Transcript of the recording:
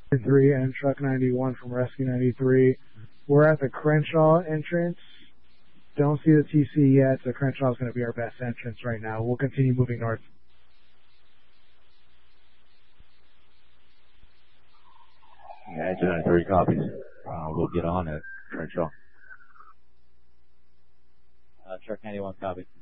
3 and Truck 91 from Rescue 93. We're at the Crenshaw entrance. Don't see the TC yet, so Crenshaw is going to be our best entrance right now. We'll continue moving north. Yeah, 93 copies. We'll get on at Crenshaw. Truck 91 copy.